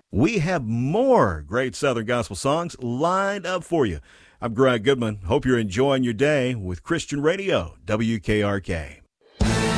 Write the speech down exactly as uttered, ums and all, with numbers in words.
We have more great Southern gospel songs lined up for you. I'm Greg Goodman. Hope you're enjoying your day with Christian Radio, W K R K.